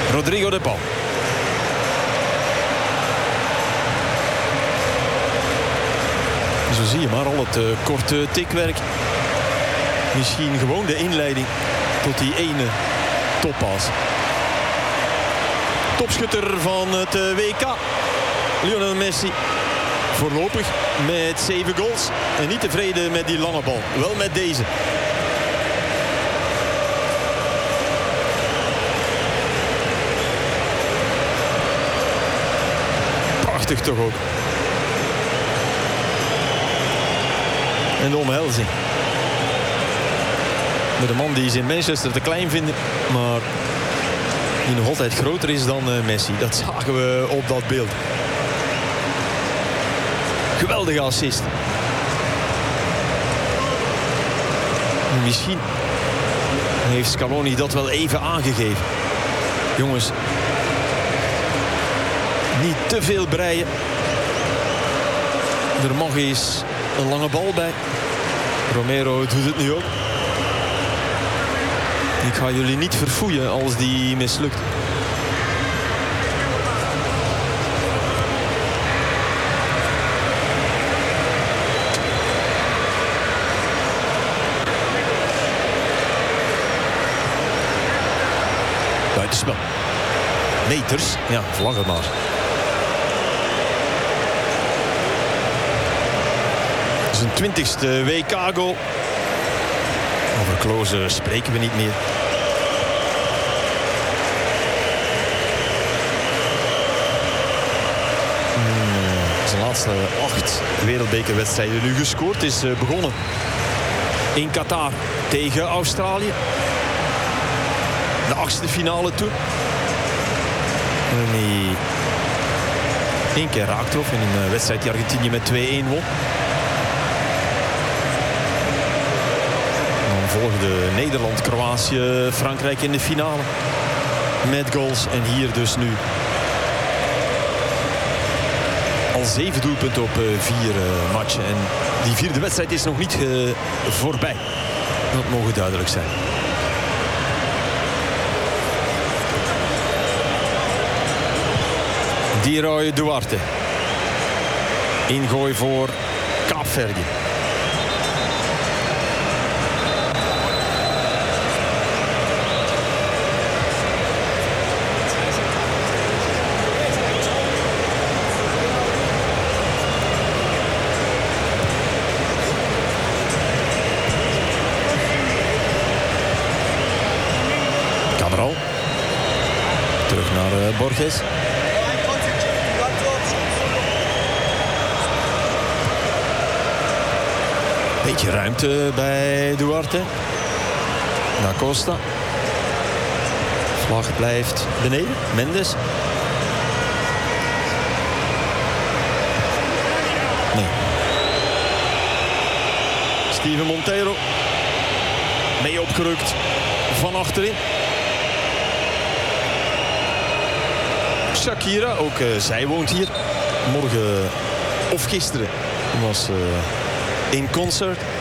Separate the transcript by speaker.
Speaker 1: Rodrigo de Paul. Zo zie je maar al het korte tikwerk. Misschien gewoon de inleiding tot die ene toppas. Topschutter van het WK. Lionel Messi. Voorlopig met 7 goals. En niet tevreden met die lange bal. Wel met deze. Prachtig toch ook. En de omhelzing. Met een man die ze in Manchester te klein vinden. Maar die nog altijd groter is dan Messi. Dat zagen we op dat beeld. Geweldige assist. Misschien heeft Scaloni dat wel even aangegeven. Jongens, niet te veel breien. Er mag eens een lange bal bij. Romero doet het nu ook. Ik ga jullie niet verfoeien als die mislukt. Buitenspel. Meters. Ja, vlag het maar. Zijn 20ste WK-goal. Over Klose spreken we niet meer. Zijn laatste 8 wereldbekerwedstrijden nu gescoord. Is begonnen in Qatar tegen Australië. De 8e finale toen. En hij 1 keer raaktrof in een wedstrijd die Argentinië met 2-1 won. Dan volgde Nederland, Kroatië, Frankrijk in de finale. Met goals. En hier dus nu al 7 doelpunten op 4 matchen. En die 4e wedstrijd is nog niet voorbij. Dat mogen duidelijk zijn. Diroy Duarte. Ingooi voor Kaapverdi. Cabral. Terug naar Borges. Beetje ruimte bij Duarte. Da Costa. Vlag blijft beneden. Mendes. Nee. Steven Montero. Mee opgerukt van achterin. Shakira, ook zij woont hier. Morgen of gisteren was in concert.